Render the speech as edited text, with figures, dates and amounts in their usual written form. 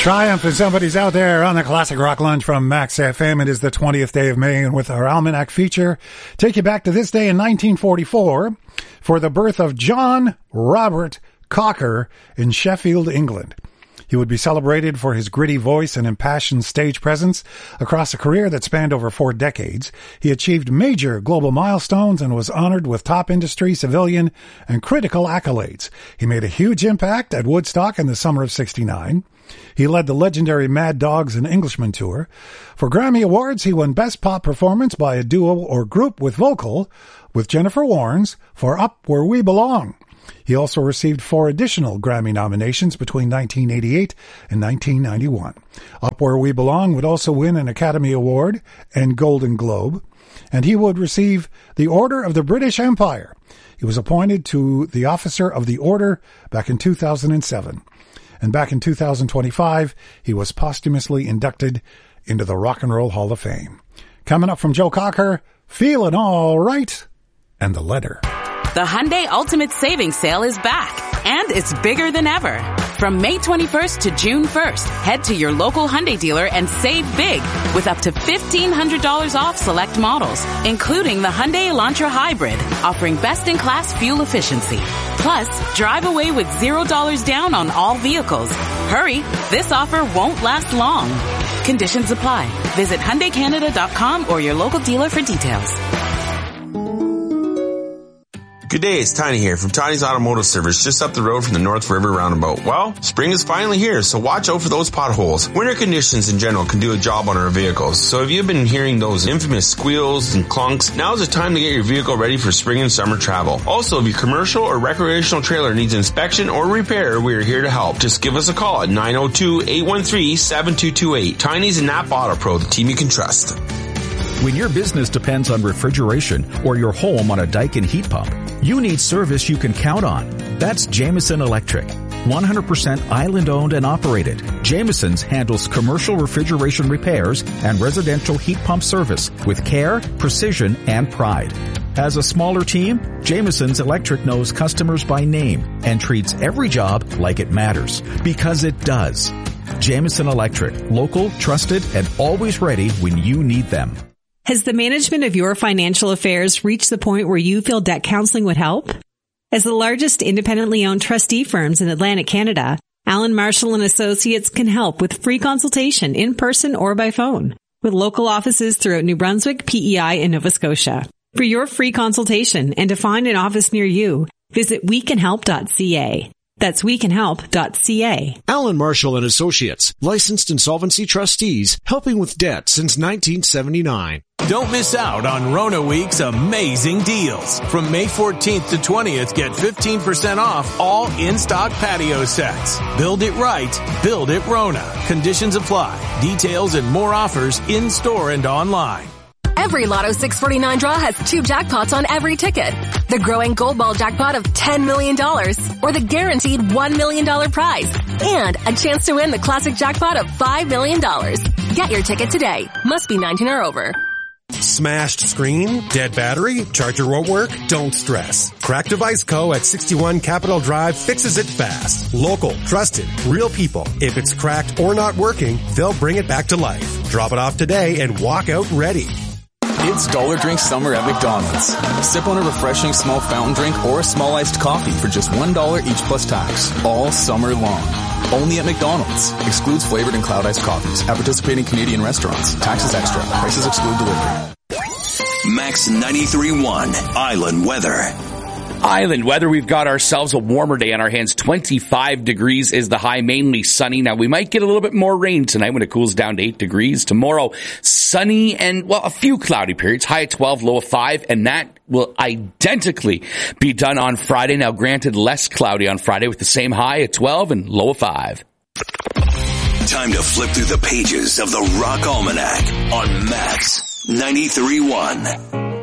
Triumph, and somebody's out there on the Classic Rock Lunch from Max FM. It is the 20th day of May, and with our Almanac feature, take you back to this day in 1944 for the birth of John Robert Cocker in Sheffield, England. He would be celebrated for his gritty voice and impassioned stage presence. Across a career that spanned over 4 decades, he achieved major global milestones and was honored with top industry, civilian, and critical accolades. He made a huge impact at Woodstock in the summer of '69. He led the legendary Mad Dogs and Englishmen tour. For Grammy Awards, he won Best Pop Performance by a Duo or Group with Vocal with Jennifer Warnes for Up Where We Belong. He also received 4 additional Grammy nominations between 1988 and 1991. Up Where We Belong would also win an Academy Award and Golden Globe, and he would receive the Order of the British Empire. He was appointed to the Officer of the Order back in 2007. And back in 2025, he was posthumously inducted into the Rock and Roll Hall of Fame. Coming up from Joe Cocker, Feelin' All Right, and The Letter. The Hyundai Ultimate Savings Sale is back, and it's bigger than ever. From May 21st to June 1st, head to your local Hyundai dealer and save big with up to $1,500 off select models, including the Hyundai Elantra Hybrid, offering best-in-class fuel efficiency. Plus, drive away with $0 down on all vehicles. Hurry, this offer won't last long. Conditions apply. Visit HyundaiCanada.com or your local dealer for details. Good day, it's Tiny here from Tiny's Automotive Service, just up the road from the North River Roundabout. Well, spring is finally here, so watch out for those potholes. Winter conditions in general can do a job on our vehicles, so if you've been hearing those infamous squeals and clunks, now's the time to get your vehicle ready for spring and summer travel. Also, if your commercial or recreational trailer needs inspection or repair, we are here to help. Just give us a call at 902-813-7228. Tiny's and Napa Auto Pro, the team you can trust. When your business depends on refrigeration or your home on a Daikin heat pump, you need service you can count on. That's Jameson Electric. 100% island-owned and operated, Jameson's handles commercial refrigeration repairs and residential heat pump service with care, precision, and pride. As a smaller team, Jameson's Electric knows customers by name and treats every job like it matters, because it does. Jameson Electric, local, trusted, and always ready when you need them. Has the management of your financial affairs reached the point where you feel debt counseling would help? As the largest independently owned trustee firms in Atlantic Canada, Allen Marshall & Associates can help with free consultation in person or by phone, with local offices throughout New Brunswick, PEI, and Nova Scotia. For your free consultation and to find an office near you, visit wecanhelp.ca. That's wecanhelp.ca. Allen Marshall & Associates, licensed insolvency trustees, helping with debt since 1979. Don't miss out on Rona Week's amazing deals. From May 14th to 20th, get 15% off all in-stock patio sets. Build it right, build it Rona. Conditions apply. Details and more offers in-store and online. Every Lotto 649 draw has 2 jackpots on every ticket. The growing Gold Ball jackpot of $10 million or the guaranteed $1 million prize. And a chance to win the classic jackpot of $5 million. Get your ticket today. Must be 19 or over. Smashed screen? Dead battery? Charger won't work? Don't stress. Crack Device Co. at 61 Capitol Drive fixes it fast. Local, trusted, real people. If it's cracked or not working, they'll bring it back to life. Drop it off today and walk out ready. It's Dollar Drink Summer at McDonald's. Sip on a refreshing small fountain drink or a small iced coffee for just $1 each plus tax. All summer long. Only at McDonald's. Excludes flavored and cloud iced coffees. At participating Canadian restaurants. Taxes extra. Prices exclude delivery. Max 93.1 Island Weather. Island weather, we've got ourselves a warmer day on our hands. 25 degrees is the high, mainly sunny. Now, we might get a little bit more rain tonight when it cools down to 8 degrees. Tomorrow, sunny and, well, a few cloudy periods. High at 12, low at 5, and that will identically be done on Friday. Now, granted, less cloudy on Friday with the same high at 12 and low at 5. Time to flip through the pages of the Rock Almanac on Max 93.1.